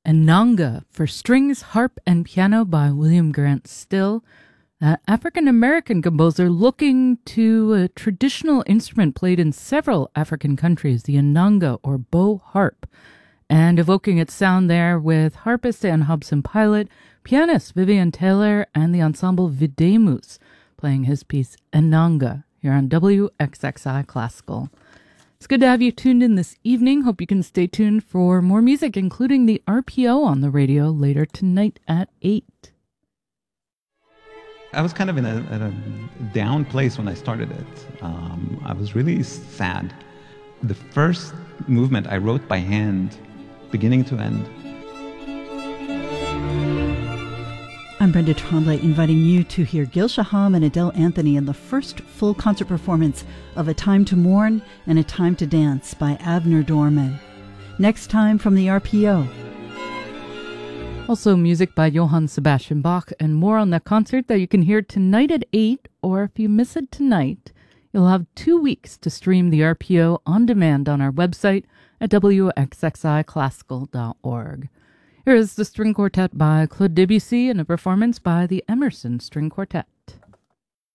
Enanga for strings, harp, and piano by William Grant Still, an African-American composer looking to a traditional instrument played in several African countries, the Enanga or bow harp, and evoking its sound there with harpist Ann Hobson Pilot, pianist Vivian Taylor, and the ensemble Videmus playing his piece Enanga here on WXXI Classical. It's good to have you tuned in this evening. Hope you can stay tuned for more music, including the RPO on the radio later tonight at 8. I was kind of in a down place when I started it. I was really sad. The first movement I wrote by hand, beginning to end. I'm Brenda Tremblay, inviting you to hear Gil Shaham and Adele Anthony in the first full concert performance of A Time to Mourn and A Time to Dance by Avner Dorman. Next time from the RPO. Also music by Johann Sebastian Bach, and more on that concert that you can hear tonight at 8, or if you miss it tonight, you'll have 2 weeks to stream the RPO on demand on our website at wxxiclassical.org. Here is the String Quartet by Claude Debussy and a performance by the Emerson String Quartet.